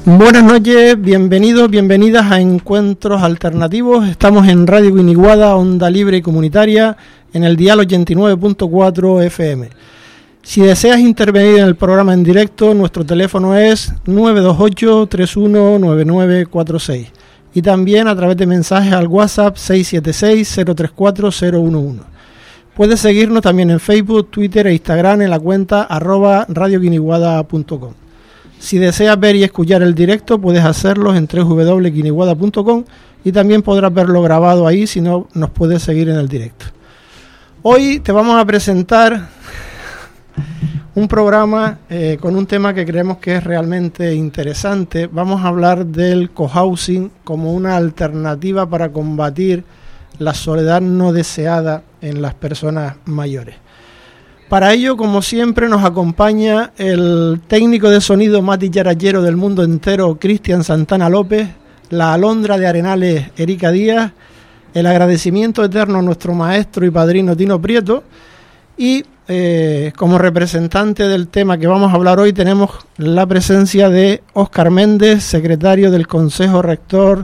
Buenas noches, bienvenidos, bienvenidas a Encuentros Alternativos. Estamos en Radio Guiniguada, onda libre y comunitaria, en el dial 89.4 FM. Si deseas intervenir en el programa en directo, nuestro teléfono es 928-319946 y también a través de mensajes al WhatsApp 676-034-011. Puedes seguirnos también en Facebook, Twitter e Instagram en la cuenta @radioguiniguada.com. Si deseas ver y escuchar el directo, puedes hacerlo en www.guiniguada.com y también podrás verlo grabado ahí si no nos puedes seguir en el directo. Hoy te vamos a presentar un programa con un tema que creemos que es realmente interesante. Vamos a hablar del cohousing como una alternativa para combatir la soledad no deseada en las personas mayores. Para ello, como siempre, nos acompaña el técnico de sonido más dicharachero del mundo entero, Cristian Santana López, la alondra de Arenales, Erika Díaz, el agradecimiento eterno a nuestro maestro y padrino Tino Prieto, y como representante del tema que vamos a hablar hoy tenemos la presencia de Óscar Méndez, secretario del Consejo Rector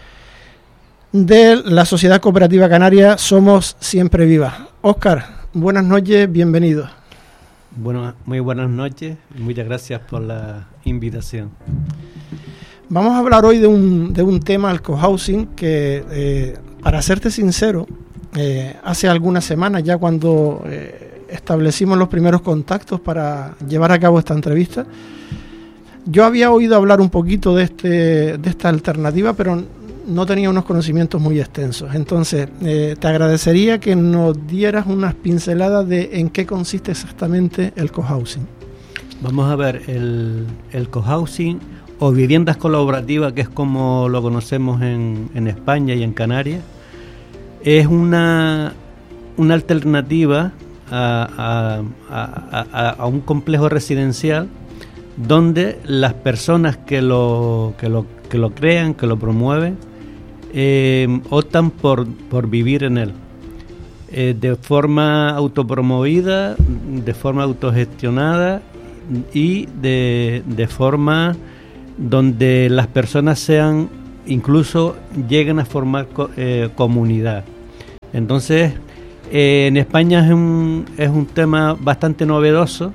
de la Sociedad Cooperativa Canaria Somos Siempre Vivas. Óscar, buenas noches, bienvenido. Bueno, muy buenas noches, muchas gracias por la invitación. Vamos a hablar hoy de un tema, el cohousing, que para serte sincero, hace algunas semanas ya cuando establecimos los primeros contactos para llevar a cabo esta entrevista, yo había oído hablar un poquito de esta alternativa, pero no tenía unos conocimientos muy extensos. Entonces, te agradecería que nos dieras unas pinceladas de en qué consiste exactamente el cohousing. Vamos a ver, el cohousing o viviendas colaborativas, que es como lo conocemos en España y en Canarias, es una alternativa a un complejo residencial donde las personas que lo crean, que lo promueven, optan por vivir en él de forma autopromovida, de forma autogestionada y de forma donde las personas sean, incluso lleguen a formar comunidad. Entonces, en España es un tema bastante novedoso,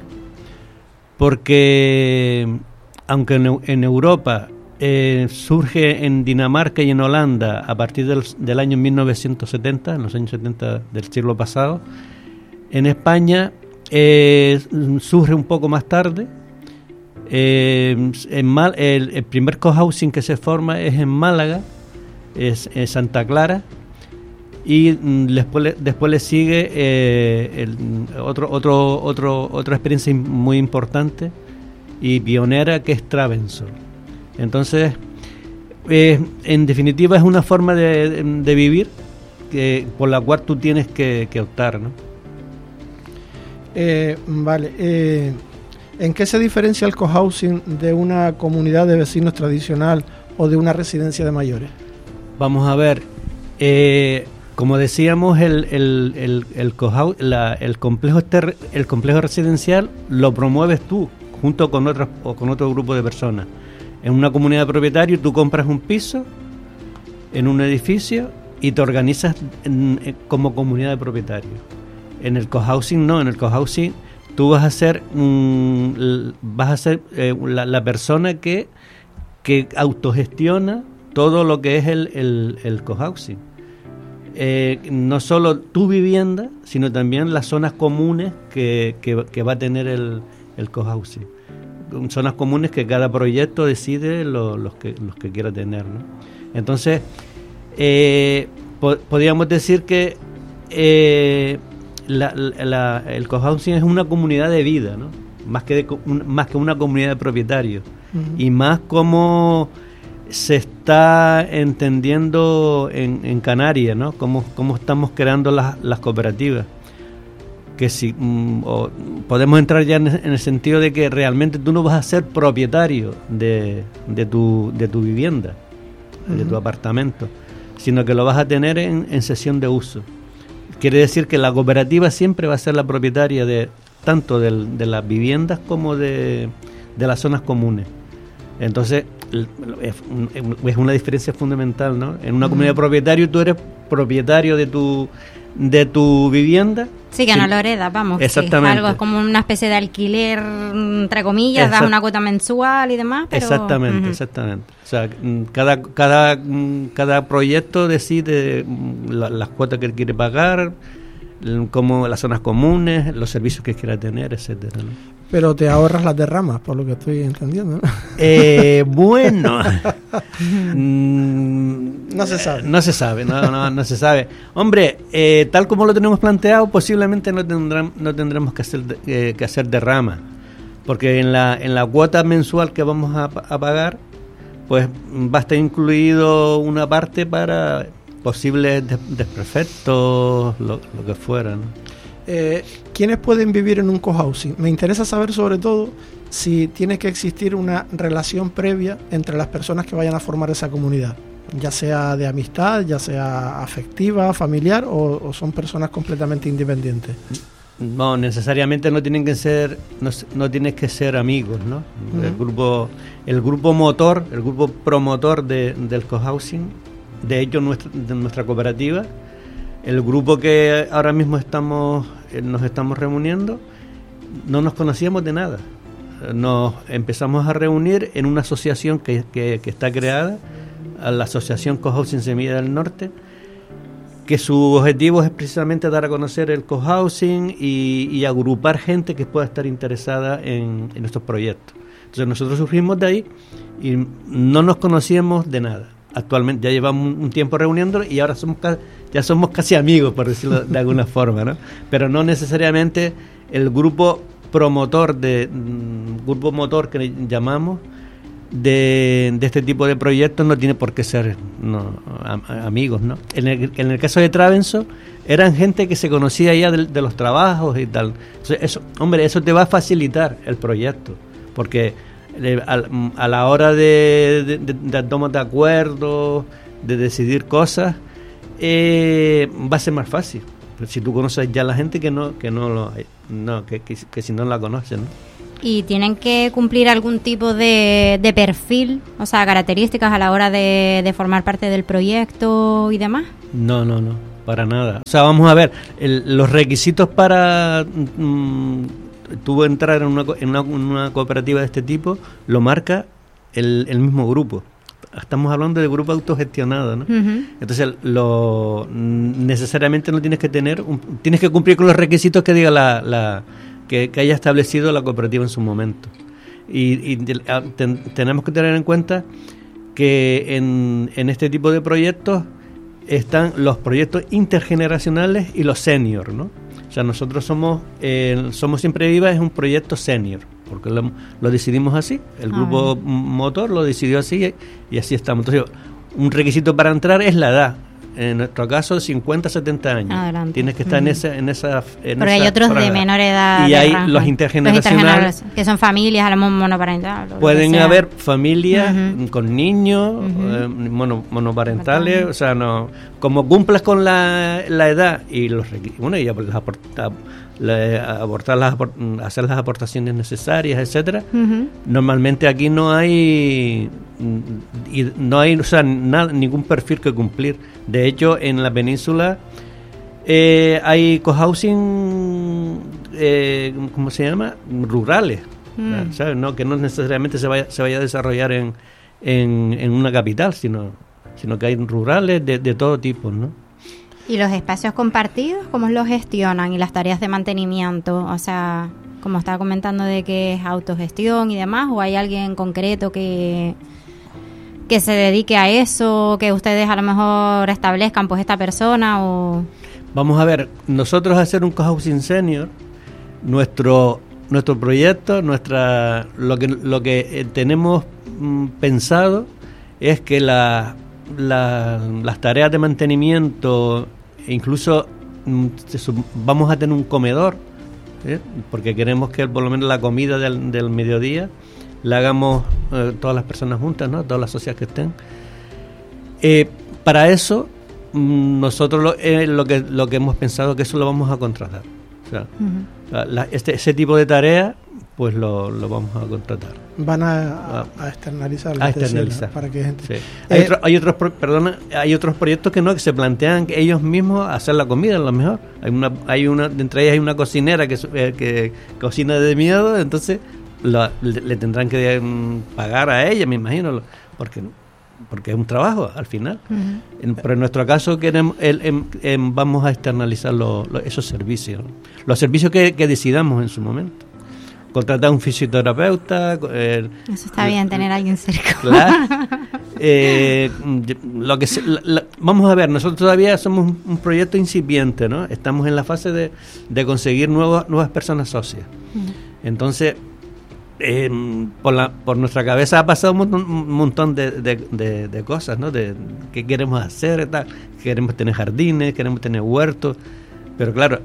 porque aunque en Europa surge en Dinamarca y en Holanda a partir del año 1970, en los años 70 del siglo pasado, en España surge un poco más tarde. El primer cohousing que se forma es en Málaga, es Santa Clara, y después le sigue otra experiencia muy importante y pionera, que es Travenson. Entonces, en definitiva, es una forma de vivir por la cual tú tienes que optar, ¿no? Vale. ¿En qué se diferencia el cohousing de una comunidad de vecinos tradicional o de una residencia de mayores? Vamos a ver. Como decíamos, el complejo residencial lo promueves tú junto con otro grupo de personas. En una comunidad de propietarios tú compras un piso en un edificio y te organizas como comunidad de propietarios. En el cohousing no, en el cohousing tú vas a ser la persona que autogestiona todo lo que es el cohousing. No solo tu vivienda, sino también las zonas comunes que va a tener el cohousing. Zonas comunes que cada proyecto decide los que quiera tener, ¿no? Entonces, podríamos decir que el cohousing es una comunidad de vida, ¿no? Más que una comunidad de propietarios. Uh-huh. Y más como se está entendiendo en Canarias, ¿no? Cómo estamos creando las cooperativas. Que si podemos entrar ya en el sentido de que realmente tú no vas a ser propietario de tu vivienda, uh-huh, de tu apartamento, sino que lo vas a tener en cesión de uso. Quiere decir que la cooperativa siempre va a ser la propietaria tanto de las viviendas como de las zonas comunes. Entonces, es una diferencia fundamental, ¿no? En una comunidad de propietarios tú eres propietario de tu vivienda. Sí, que no lo heredas, vamos. Exactamente. Sí, algo es como una especie de alquiler, entre comillas, das una cuota mensual y demás, pero... Exactamente. O sea, cada proyecto decide las cuotas que él quiere pagar, como las zonas comunes, los servicios que quiera tener, etcétera, ¿no? Pero te ahorras las derramas, por lo que estoy entendiendo, ¿no? Bueno, no se sabe. No se sabe. Hombre, tal como lo tenemos planteado, posiblemente no tendremos que hacer derrama, porque en la cuota mensual que vamos a pagar, pues va a estar incluido una parte para posibles desperfectos, lo que fuera, ¿no? ¿Quiénes pueden vivir en un cohousing? Me interesa saber sobre todo si tiene que existir una relación previa entre las personas que vayan a formar esa comunidad, ya sea de amistad, ya sea afectiva, familiar, o son personas completamente independientes. No, necesariamente no tienes que ser amigos, ¿no? Uh-huh. El grupo promotor del cohousing, de hecho de nuestra cooperativa, el grupo que ahora mismo nos estamos reuniendo, no nos conocíamos de nada. Nos empezamos a reunir en una asociación que está creada, la Asociación Cohousing Semilla del Norte, que su objetivo es precisamente dar a conocer el cohousing y agrupar gente que pueda estar interesada en estos proyectos. Entonces nosotros surgimos de ahí y no nos conocíamos de nada. Actualmente ya llevamos un tiempo reuniéndonos y ahora ya somos casi amigos, por decirlo de alguna forma, ¿no? Pero no necesariamente el grupo motor que llamamos de este tipo de proyectos no tiene por qué ser amigos, ¿no? En el caso de Travenso eran gente que se conocía ya de los trabajos y tal. Entonces, eso te va a facilitar el proyecto, porque a la hora de tomar de acuerdo, de decidir cosas, va a ser más fácil. Pero si tú conoces ya a la gente que si no la conocen, ¿no? ¿Y tienen que cumplir algún tipo de perfil, o sea, características a la hora de formar parte del proyecto y demás? No, para nada. O sea, vamos a ver, los requisitos para tú entrar en una cooperativa de este tipo lo marca el mismo grupo. Estamos hablando de grupo autogestionado, ¿no? Uh-huh. Entonces, necesariamente no tienes que tienes que cumplir con los requisitos que diga que haya establecido la cooperativa en su momento. Y tenemos que tener en cuenta que en este tipo de proyectos están los proyectos intergeneracionales y los senior, ¿no? O sea, nosotros somos Siempre Viva es un proyecto senior, porque lo decidimos así, el grupo motor lo decidió así y así estamos. Entonces, un requisito para entrar es la edad. En nuestro caso, 50, 70 años. Adelante. Tienes que estar en esa porque hay otros de menor edad. Y hay los intergeneracionales. Que son familias, a lo mejor monoparentales. Pueden haber familias con niños, monoparentales, o sea, no, como cumplas con la edad y los requisitos, y hacer las aportaciones necesarias, etcétera. Normalmente aquí no hay, o sea, ningún perfil que cumplir. De hecho, en la península hay cohousing, ¿cómo se llama? Rurales, ¿sabes? No, que no necesariamente se vaya a desarrollar en una capital, sino que hay rurales de todo tipo, ¿no? ¿Y los espacios compartidos, cómo los gestionan? ¿Y las tareas de mantenimiento? O sea, como estaba comentando de que es autogestión y demás, ¿o hay alguien en concreto que se dedique a eso, que ustedes a lo mejor establezcan pues esta persona? O vamos a ver, nosotros hacer un cohousing senior, nuestro proyecto, lo que tenemos pensado es que las tareas de mantenimiento, incluso vamos a tener un comedor, porque queremos que por lo menos la comida del mediodía la hagamos todas las personas juntas, ¿no? Todas las socias que estén. Para eso nosotros lo que hemos pensado que eso lo vamos a contratar. O sea, ese tipo de tareas, pues lo vamos a contratar. Van a externalizar. A externalizar. Para que gente... Sí. Hay otros proyectos que se plantean que ellos mismos hacer la comida, a lo mejor. Entre ellas hay una cocinera que cocina de miedo, entonces le tendrán que pagar a ella, me imagino, porque es un trabajo al final. Uh-huh. Pero en nuestro caso vamos a externalizar esos servicios, ¿no? Los servicios que decidamos en su momento. Contratar un fisioterapeuta. Eso está bien, tener a alguien cerca. Claro. Vamos a ver, nosotros todavía somos un proyecto incipiente, ¿no? Estamos en la fase de conseguir nuevas personas socias. Uh-huh. Entonces, por nuestra cabeza ha pasado un montón de cosas, ¿no? De qué queremos hacer, tal. Queremos tener jardines, queremos tener huertos, pero claro,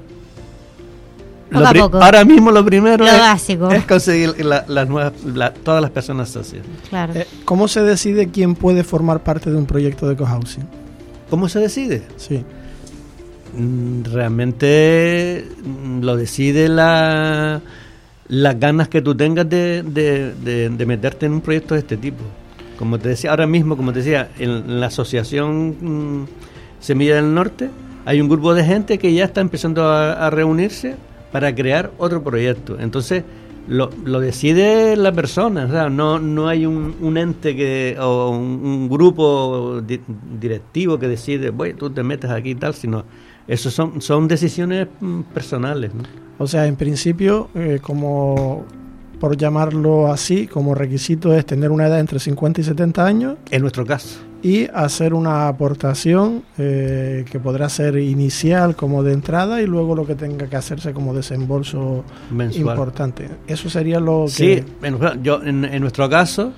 ahora mismo lo primero es conseguir todas las personas socias. Claro. ¿Cómo se decide quién puede formar parte de un proyecto de cohousing? ¿Cómo se decide? Sí. Realmente lo decide las ganas que tú tengas de meterte en un proyecto de este tipo. Como te decía, ahora mismo, en la asociación Semilla del Norte hay un grupo de gente que ya está empezando a reunirse para crear otro proyecto. Entonces lo decide la persona, o sea, no hay un ente o un grupo directivo que decide, tú te metes aquí y tal, sino eso son decisiones personales, ¿no? O sea, en principio, como por llamarlo así, como requisito es tener una edad entre 50 y 70 años. En nuestro caso. Y hacer una aportación que podrá ser inicial como de entrada y luego lo que tenga que hacerse como desembolso mensual importante. Eso sería lo que... Sí, yo en nuestro caso,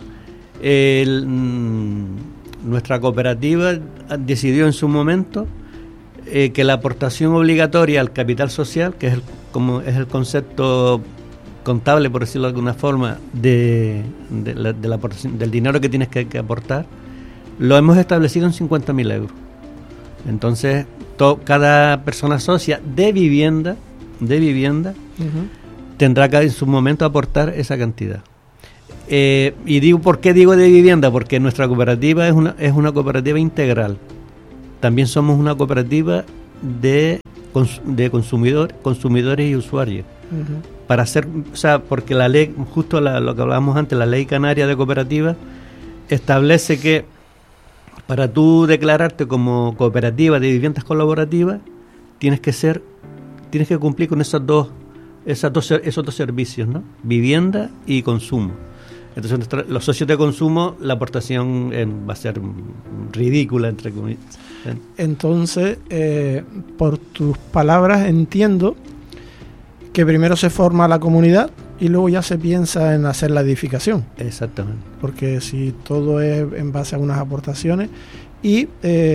nuestra cooperativa decidió en su momento que la aportación obligatoria al capital social, que es el concepto contable, por decirlo de alguna forma, de la aportación, del dinero que tienes que aportar, lo hemos establecido en 50.000 euros. Entonces, cada persona socia de vivienda uh-huh, tendrá que en su momento aportar esa cantidad. Y ¿por qué digo de vivienda? Porque nuestra cooperativa es una cooperativa integral. También somos una cooperativa de consumidores y usuarios. Uh-huh. Para hacer, porque la ley, justo lo que hablábamos antes, la ley canaria de cooperativas establece que para tú declararte como cooperativa de viviendas colaborativas tienes que cumplir con esos dos servicios, ¿no? Vivienda y consumo. Entonces los socios de consumo, la aportación va a ser ridícula, entre comillas. Entonces, por tus palabras entiendo que primero se forma la comunidad y luego ya se piensa en hacer la edificación. Exactamente. Porque si todo es en base a unas aportaciones y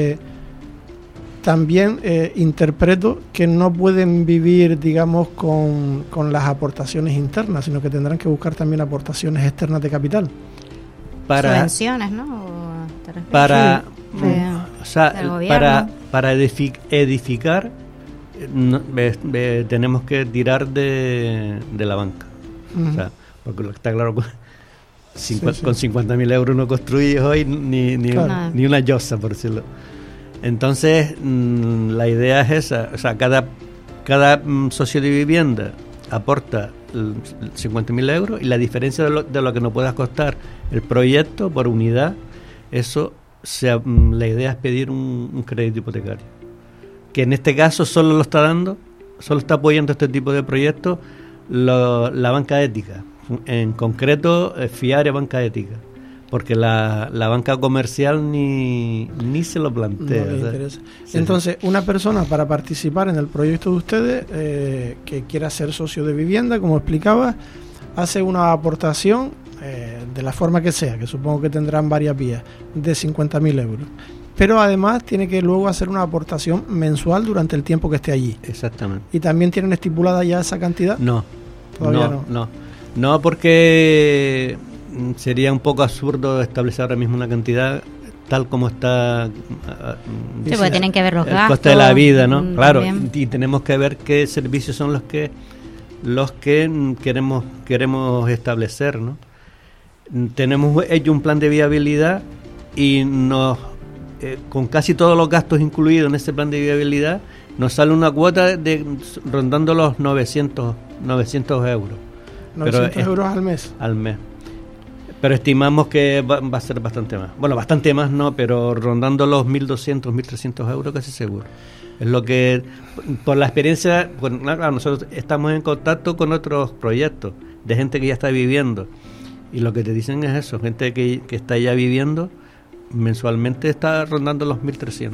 también interpreto que no pueden vivir, digamos, con las aportaciones internas, sino que tendrán que buscar también aportaciones externas de capital. Subvenciones, ¿no? Para edificar tenemos que tirar de la banca. Uh-huh. O sea, porque está claro con 50.000 euros no construyes hoy ni una llosa, por decirlo. Entonces la idea es esa, o sea, cada socio de vivienda aporta 50.000 euros y la diferencia de lo que nos pueda costar el proyecto por unidad, eso la idea es pedir un crédito hipotecario, que en este caso solo está apoyando este tipo de proyectos la banca ética, en concreto FIARE Banca Ética, porque la banca comercial ni se lo plantea. No le interesa. Sí. Entonces, una persona para participar en el proyecto de ustedes que quiera ser socio de vivienda, como explicaba, hace una aportación de la forma que sea, que supongo que tendrán varias vías, de 50.000 euros. Pero además tiene que luego hacer una aportación mensual durante el tiempo que esté allí. Exactamente. ¿Y también tienen estipulada ya esa cantidad? No. Todavía no, porque sería un poco absurdo establecer ahora mismo una cantidad tal como está. Sí, porque tienen que ver los gastos. El coste de la vida, ¿no? Claro, y tenemos que ver qué servicios son los que los que queremos establecer, ¿no? Tenemos hecho un plan de viabilidad y con casi todos los gastos incluidos en ese plan de viabilidad nos sale una cuota rondando los 900 euros. 900 euros al mes. Al mes. Pero estimamos que va a ser bastante más. Bueno, bastante más no, pero rondando los 1.200, 1.300 euros casi seguro. Es lo que, por la experiencia, bueno, claro, nosotros estamos en contacto con otros proyectos de gente que ya está viviendo. Y lo que te dicen es eso, gente que está ya viviendo, mensualmente está rondando los 1.300.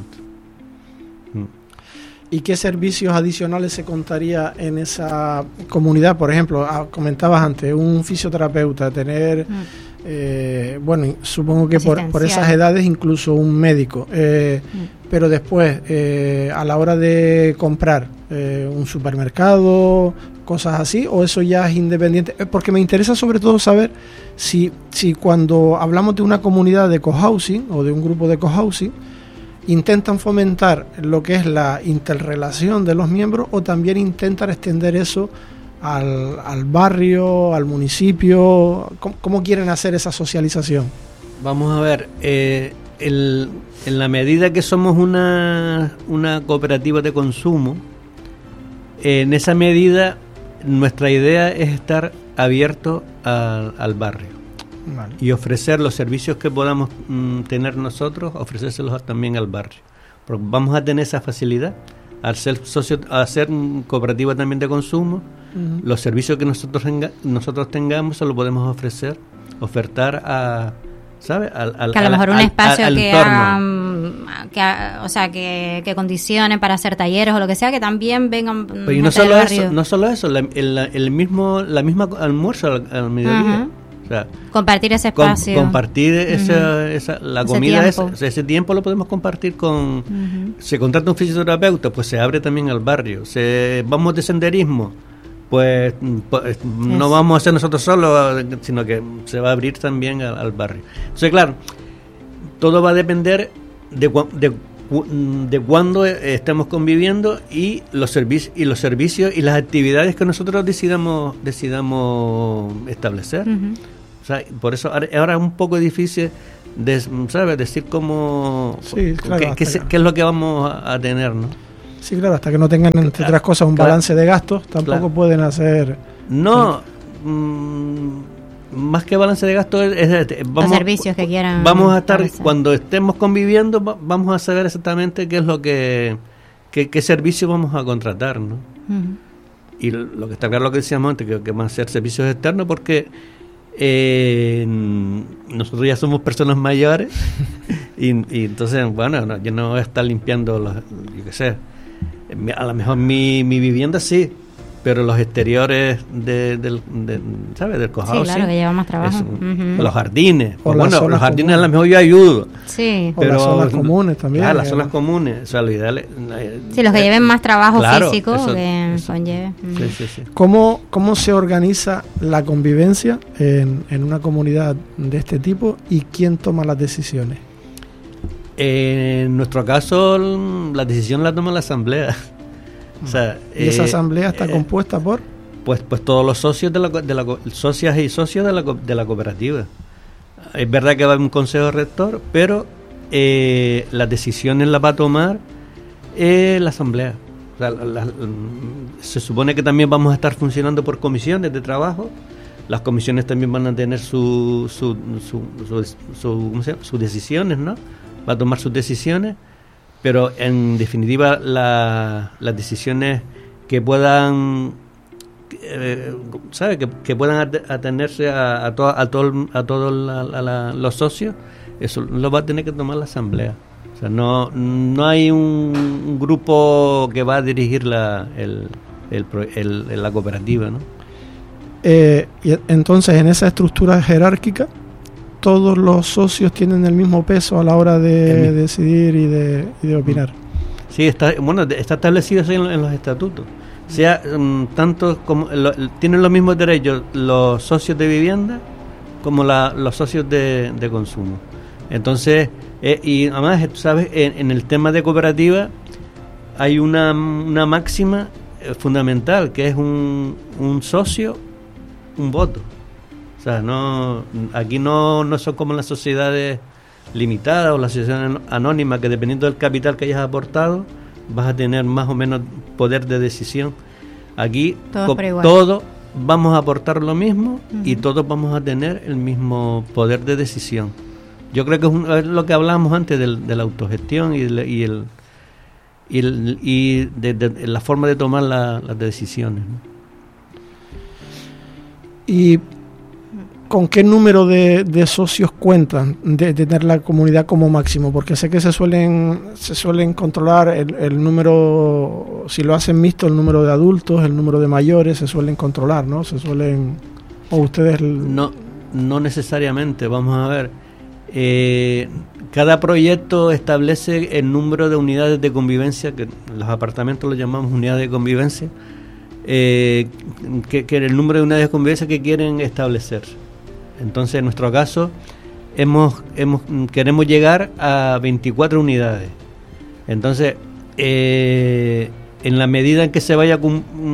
¿Y qué servicios adicionales se contaría en esa comunidad? Por ejemplo, comentabas antes, un fisioterapeuta, tener, bueno, supongo que por esas edades incluso un médico. Pero después, a la hora de comprar un supermercado, cosas así, o eso ya es independiente. Porque me interesa sobre todo saber si cuando hablamos de una comunidad de cohousing o de un grupo de cohousing, intentan fomentar lo que es la interrelación de los miembros o también intentan extender eso al barrio, al municipio. ¿Cómo quieren hacer esa socialización? Vamos a ver, en la medida que somos una cooperativa de consumo, en esa medida nuestra idea es estar abierto al barrio. Vale. Y ofrecer los servicios que podamos tener nosotros, ofrecérselos también al barrio. Porque vamos a tener esa facilidad al ser socio, a ser cooperativa también de consumo. Uh-huh. Los servicios que nosotros tengamos se los podemos ofertar a, ¿sabes? Que a lo mejor un espacio que condicione para hacer talleres o lo que sea, que también vengan. Pero y no solo eso, la misma almuerzo al mediodía. Uh-huh. O sea, compartir ese espacio, compartir la comida, ese tiempo lo podemos compartir con. Uh-huh. Se contrata un fisioterapeuta, pues se abre también al barrio. Vamos de senderismo, pues no vamos a hacer nosotros solos, sino que se va a abrir también al barrio. Entonces, claro, todo va a depender de cuándo estemos conviviendo y los servicios y las actividades que nosotros decidamos establecer. Uh-huh. O sea, por eso ahora es un poco difícil ¿sabes? Decir cómo qué es lo que vamos a tener, ¿no? Sí, claro, hasta que no tengan entre otras cosas un balance de gastos, tampoco pueden hacer. No, más que balance de gastos los servicios que quieran. Vamos a estar cuando estemos conviviendo, vamos a saber exactamente qué es lo qué servicio vamos a contratar, ¿no? Uh-huh. Y lo que está claro, lo que decíamos antes, que van a ser servicios externos, porque nosotros ya somos personas mayores y entonces, bueno, yo no voy a estar limpiando yo qué sé, a lo mejor mi vivienda sí, pero los exteriores ¿sabes? Del cohousing. Sí, claro, que lleva más trabajo. Uh-huh. Los jardines. Pues bueno, los jardines a lo mejor yo ayudo. Sí. Pero las zonas comunes también. Las zonas comunes. O sea, lo ideal es, sí, los que lleven más trabajo físico que conlleve. Sí. ¿Cómo se organiza la convivencia en una comunidad de este tipo y quién toma las decisiones? En nuestro caso, la decisión la toma la asamblea. O sea, ¿y esa asamblea está compuesta por? Pues todos los socios socias y socios de la cooperativa. Es verdad que va a haber un consejo rector, pero las decisiones las va a tomar la asamblea. O sea, se supone que también vamos a estar funcionando por comisiones de trabajo. Las comisiones también van a tener sus decisiones, ¿no? Va a tomar sus decisiones. Pero en definitiva las decisiones que puedan que puedan atenerse a todos los socios, eso lo va a tener que tomar la asamblea. O sea, no hay un grupo que va a dirigir la cooperativa, ¿no? Y entonces, en esa estructura jerárquica, todos los socios tienen el mismo peso a la hora de decidir y de opinar. Sí, está establecido así en los estatutos. O sea, tanto como tienen los mismos derechos los socios de vivienda como los socios de consumo. Entonces, y además, ¿sabes? En el tema de cooperativa hay una máxima fundamental, que es un socio, un voto. O sea, aquí no son como las sociedades limitadas o las sociedades anónimas, que dependiendo del capital que hayas aportado vas a tener más o menos poder de decisión. Aquí todos vamos a aportar lo mismo y todos vamos a tener el mismo poder de decisión. Yo creo que es lo que hablábamos antes de la autogestión y de la forma de tomar las decisiones, ¿no? ¿Y con qué número de socios cuentan de tener la comunidad como máximo? Porque sé que se suelen controlar el número, si lo hacen mixto, el número de adultos, el número de mayores, se suelen controlar, ¿no? ¿O ustedes? No necesariamente, vamos a ver. Cada proyecto establece el número de unidades de convivencia, que los apartamentos los llamamos unidades de convivencia, que el número de unidades de convivencia que quieren establecer. Entonces, en nuestro caso, queremos llegar a 24 unidades. Entonces, en la medida en que se vaya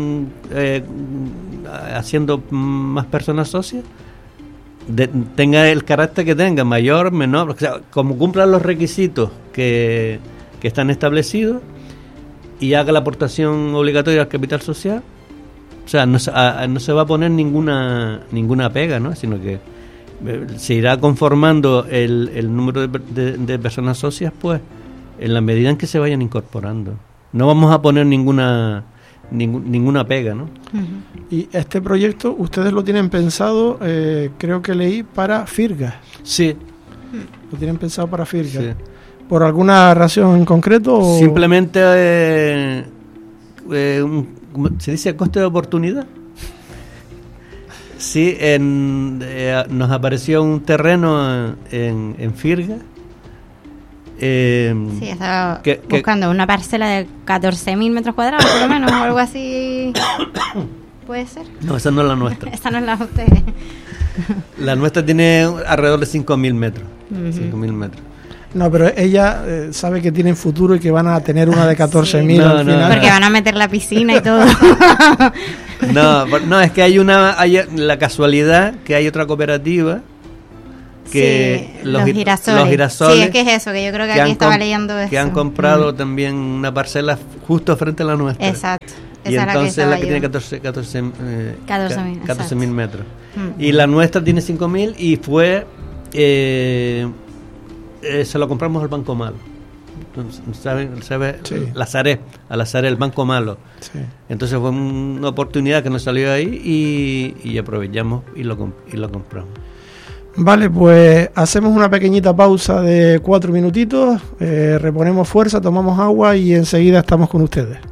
haciendo más personas socias, tenga el carácter que tenga, mayor, menor, o sea, como cumplan los requisitos que están establecidos y haga la aportación obligatoria al capital social. O sea, no se va a poner ninguna pega, ¿no? Sino que se irá conformando el número de personas socias, pues, en la medida en que se vayan incorporando. No vamos a poner ninguna pega, ¿no? Y este proyecto, ustedes lo tienen pensado, creo que leí, para Firgas. Sí. Lo tienen pensado para Firgas. Sí. ¿Por alguna razón en concreto? ¿O? Simplemente, ¿cómo se dice? Coste de oportunidad. Sí, nos apareció un terreno en Firgas. Sí, estaba buscando una parcela de 14.000 metros cuadrados, por lo menos, o algo así. ¿Puede ser? No, esa no es la nuestra. Esa no es la de ustedes. La nuestra tiene alrededor de 5.000 metros. 5.000 metros. No, pero ella sabe que tienen futuro y que van a tener una de 14.000 sí. al final. Porque van a meter la piscina y todo. No, es que hay la casualidad que hay otra cooperativa que sí, los girasoles. Sí, es que es eso, que yo creo que aquí estaba leyendo eso. Que han comprado también una parcela justo frente a la nuestra. Exacto. Y entonces la que tiene 14.000 metros. Y la nuestra tiene 5.000 y fue... se lo compramos al Banco Malo. ¿Sabe? Sí. A la Sareb, el Banco Malo. Sí. Entonces fue una oportunidad que nos salió ahí y aprovechamos y lo compramos. Vale, pues hacemos una pequeñita pausa de 4 minutitos, reponemos fuerza, tomamos agua y enseguida estamos con ustedes.